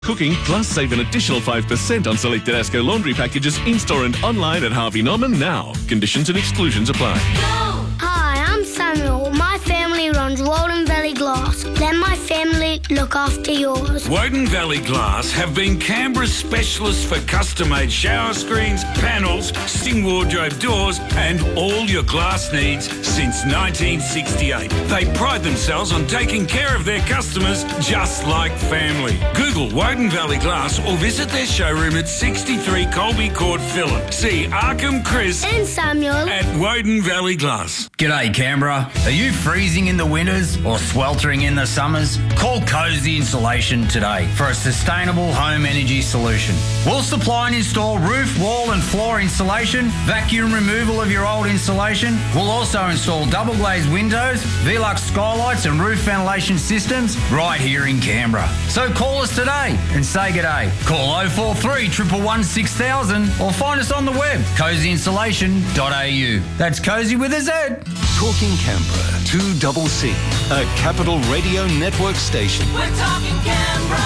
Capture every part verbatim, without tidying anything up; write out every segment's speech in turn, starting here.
Cooking, plus save an additional five percent on selected Asco laundry packages in-store and online at Harvey Norman now. Conditions and exclusions apply. Hi, I'm Samuel. My family runs Walden Valley Glass. Let my family look after yours. Woden Valley Glass have been Canberra's specialists for custom-made shower screens, panels, sting wardrobe doors and all your glass needs since nineteen sixty-eight. They pride themselves on taking care of their customers just like family. Google Woden Valley Glass or visit their showroom at sixty-three Colby Court, Phillip. See Arkham, Chris and Samuel at Woden Valley Glass. G'day Canberra. Are you freezing in the winters or sweltering in the summers? Call Cozy Insulation today for a sustainable home energy solution. We'll supply and install roof, wall and floor insulation, vacuum removal of your old insulation. We'll also install double glazed windows, Velux skylights and roof ventilation systems right here in Canberra. So call us today and say g'day. Call oh four three, one one one, six thousand or find us on the web, cozy insulation dot a u. That's Cozy with a Z. Talking Canberra, two double C, a Capital Radio Network station. We're talking Canberra.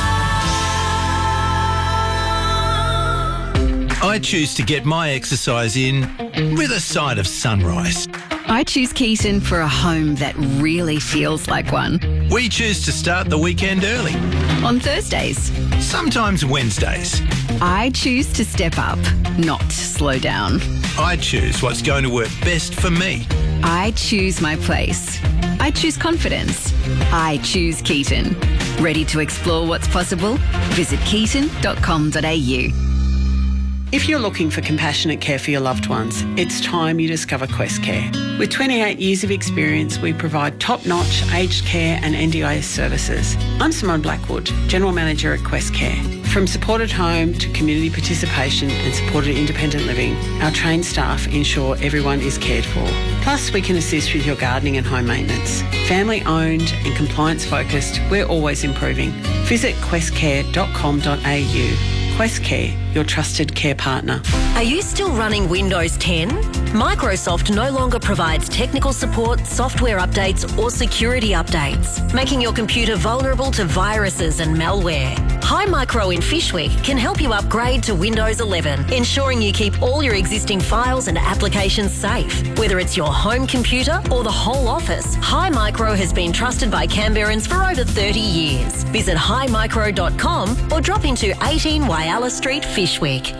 I choose to get my exercise in with a side of sunrise. I choose Keaton for a home that really feels like one. We choose to start the weekend early. On Thursdays. Sometimes Wednesdays. I choose to step up, not slow down. I choose what's going to work best for me. I choose my place. I choose confidence. I choose Keaton. Ready to explore what's possible? Visit keaton dot com dot a u. If you're looking for compassionate care for your loved ones, it's time you discover Quest Care. With twenty-eight years of experience, we provide top-notch aged care and N D I S services. I'm Simone Blackwood, General Manager at Quest Care. From supported home to community participation and supported independent living, our trained staff ensure everyone is cared for. Plus, we can assist with your gardening and home maintenance. Family-owned and compliance-focused, we're always improving. Visit quest care dot com dot a u. Quest Care, your trusted care partner. Are you still running Windows ten? Microsoft no longer provides technical support, software updates or security updates, making your computer vulnerable to viruses and malware. Hi Micro in Fishwick can help you upgrade to Windows eleven, ensuring you keep all your existing files and applications safe. Whether it's your home computer or the whole office, Hi Micro has been trusted by Canberrans for over thirty years. Visit hi micro dot com or drop into eighteen Whyalla Street, Fishwick.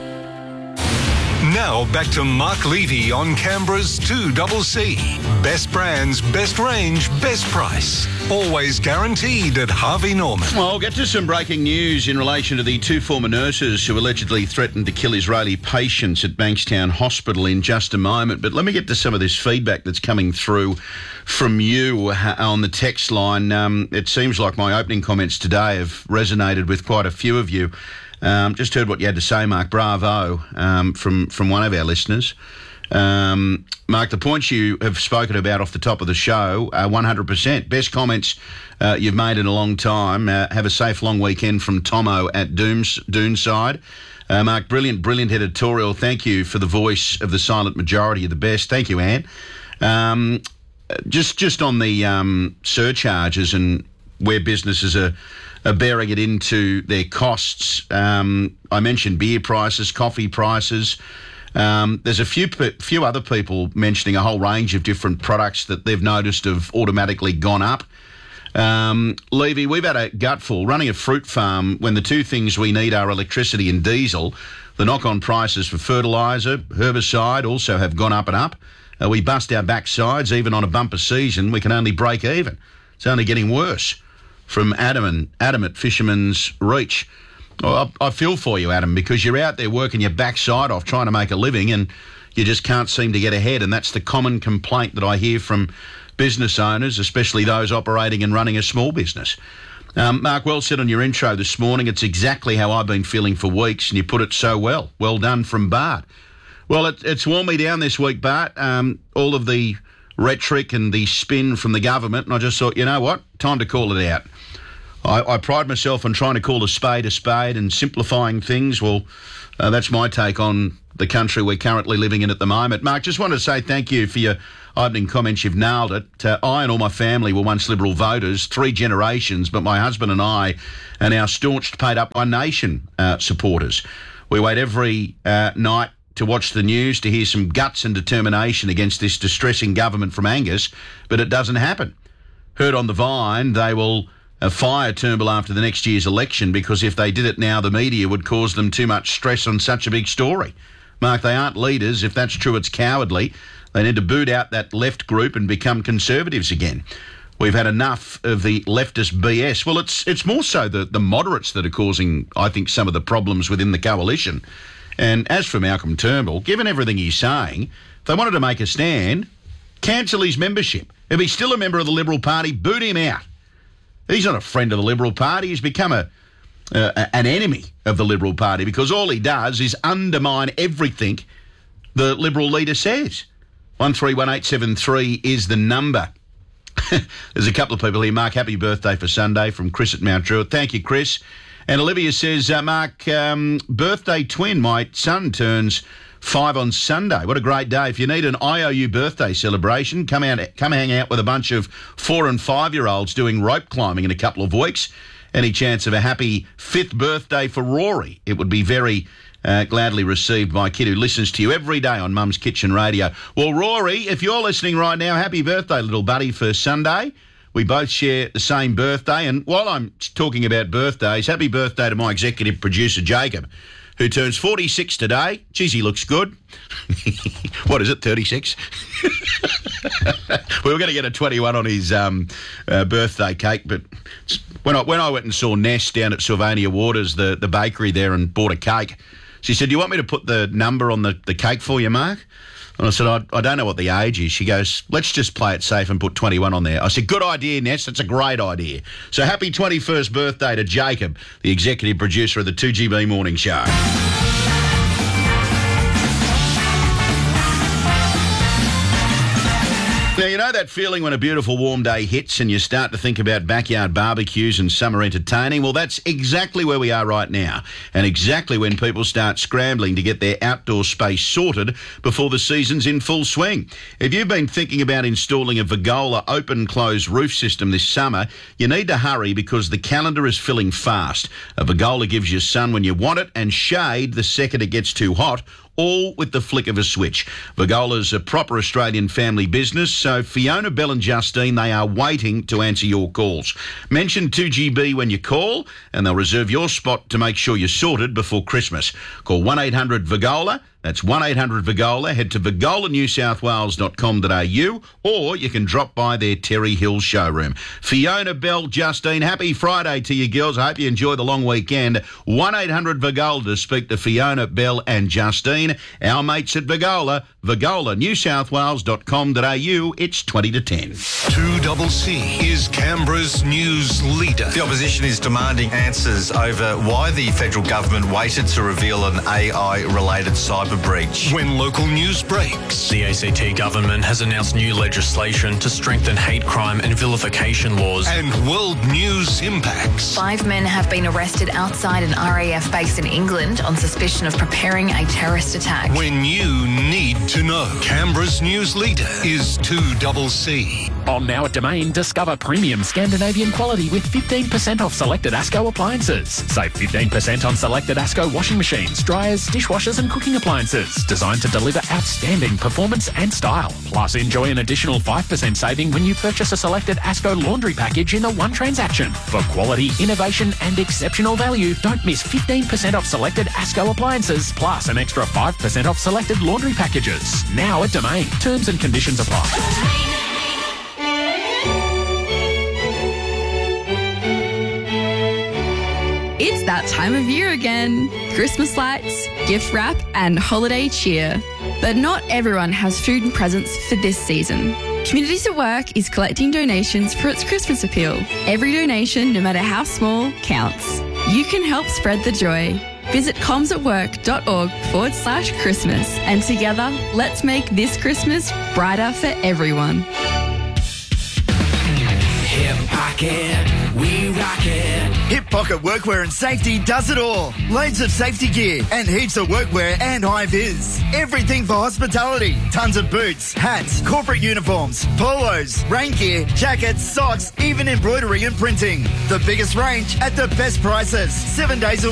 Now back to Mark Levy on Canberra's two double C. Best brands, best range, best price. Always guaranteed at Harvey Norman. Well, I'll get to some breaking news in relation to the two former nurses who allegedly threatened to kill Israeli patients at Bankstown Hospital in just a moment. But let me get to some of this feedback that's coming through from you on the text line. Um, it seems like my opening comments today have resonated with quite a few of you. Um, just heard what you had to say, Mark. Bravo um, from, from one of our listeners. Um, Mark, the points you have spoken about off the top of the show are one hundred percent. Best comments uh, you've made in a long time. Uh, have a safe long weekend from Tomo at Dooms, Doonside. Uh, Mark, brilliant, brilliant editorial. Thank you for the voice of the silent majority. You're the best. Thank you, Anne. Um, just, just on the um, surcharges and where businesses are... are bearing it into their costs. Um, I mentioned beer prices, coffee prices. Um, there's a few few other people mentioning a whole range of different products that they've noticed have automatically gone up. Um, Levy, we've had a gutful running a fruit farm when the two things we need are electricity and diesel. The knock-on prices for fertiliser, herbicide also have gone up and up. Uh, we bust our backsides. Even on a bumper season, we can only break even. It's only getting worse. From Adam and Adam at Fisherman's Reach. Well, I, I feel for you, Adam, because you're out there working your backside off trying to make a living and you just can't seem to get ahead. And that's the common complaint that I hear from business owners, especially those operating and running a small business. Um, Mark, well said on your intro this morning. It's exactly how I've been feeling for weeks, and you put it so well. Well done from Bart. Well, it, it's worn me down this week, Bart. Um, all of the rhetoric and the spin from the government, and I just thought, you know what, time to call it out. I, I pride myself on trying to call a spade a spade and simplifying things. Well, uh, that's my take on the country we're currently living in at the moment. Mark, just wanted to say thank you for your opening comments. You've nailed it. Uh, I and all my family were once Liberal voters, three generations, but my husband and I are now staunched, paid-up One Nation uh, supporters. We wait every uh, night to watch the news to hear some guts and determination against this distressing government from Angus, but it doesn't happen. Heard on the Vine, they will uh, fire Turnbull after the next year's election because if they did it now, the media would cause them too much stress on such a big story. Mark, they aren't leaders. If that's true, it's cowardly. They need to boot out that left group and become Conservatives again. We've had enough of the leftist B S. Well, it's it's more so the, the moderates that are causing, I think, some of the problems within the coalition. And as for Malcolm Turnbull, given everything he's saying, if they wanted to make a stand, cancel his membership. If he's still a member of the Liberal Party, boot him out. He's not a friend of the Liberal Party. He's become a uh, an enemy of the Liberal Party because all he does is undermine everything the Liberal leader says. one three one eight seven three is the number. There's a couple of people here. Mark, happy birthday for Sunday from Chris at Mount Druitt. Thank you, Chris. And Olivia says, uh, Mark, um, birthday twin, my son turns five on Sunday. What a great day. If you need an I O U birthday celebration, come out, come hang out with a bunch of four and five-year-olds doing rope climbing in a couple of weeks. Any chance of a happy fifth birthday for Rory? It would be very uh, gladly received by a kid who listens to you every day on Mum's Kitchen Radio. Well, Rory, if you're listening right now, happy birthday, little buddy, for Sunday. We both share the same birthday. And while I'm talking about birthdays, happy birthday to my executive producer, Jacob, who turns forty-six today. Geez, he looks good. What is it, thirty-six? We were going to get a twenty-one on his um, uh, birthday cake, but when I when I went and saw Ness down at Sylvania Waters, the, the bakery there, and bought a cake, she said, do you want me to put the number on the, the cake for you, Mark? And I said, I, I don't know what the age is. She goes, let's just play it safe and put twenty-one on there. I said, good idea, Ness. That's a great idea. So happy twenty-first birthday to Jacob, the executive producer of the two G B Morning Show. Now, you know that feeling when a beautiful warm day hits and you start to think about backyard barbecues and summer entertaining? Well, that's exactly where we are right now, and exactly when people start scrambling to get their outdoor space sorted before the season's in full swing. If you've been thinking about installing a Vigola open-close roof system this summer, you need to hurry because the calendar is filling fast. A Vigola gives you sun when you want it and shade the second it gets too hot, all with the flick of a switch. Vigola's a proper Australian family business, so Fiona, Bell and Justine, they are waiting to answer your calls. Mention two G B when you call and they'll reserve your spot to make sure you're sorted before Christmas. Call one eight hundred Vigola. That's one eight hundred Vigola. Head to vigola new south wales dot com dot a u or you can drop by their Terry Hill showroom. Fiona, Bell, Justine, happy Friday to you girls. I hope you enjoy the long weekend. one eight hundred Vigola to speak to Fiona, Bell and Justine. Our mates at Vigola, vigola new south wales dot com dot a u. It's twenty to ten. two C C is Canberra's news leader. The opposition is demanding answers over why the federal government waited to reveal an A I-related cyber breach. When local news breaks. The A C T government has announced new legislation to strengthen hate crime and vilification laws. And world news impacts. Five men have been arrested outside an R A F base in England on suspicion of preparing a terrorist attack. When you need to know. Canberra's news leader is two C C. On now at Domain, discover premium Scandinavian quality with fifteen percent off selected ASCO appliances. Save fifteen percent on selected ASCO washing machines, dryers, dishwashers and cooking appliances designed to deliver outstanding performance and style. Plus, enjoy an additional five percent saving when you purchase a selected ASCO laundry package in a one transaction. For quality, innovation and exceptional value, don't miss fifteen percent off selected ASCO appliances plus an extra five percent off selected laundry packages. Now at Domain. Terms and conditions apply. It's that time of year again. Christmas lights, gift wrap and holiday cheer. But not everyone has food and presents for this season. Communities at Work is collecting donations for its Christmas appeal. Every donation, no matter how small, counts. You can help spread the joy. Visit comsatwork.org forward slash Christmas and together, let's make this Christmas brighter for everyone. Hip Pocket, we like it. Hip Pocket Workwear and Safety does it all. Loads of safety gear and heaps of workwear and high-vis. Everything for hospitality. Tons of boots, hats, corporate uniforms, polos, rain gear, jackets, socks, even embroidery and printing. The biggest range at the best prices. Seven days a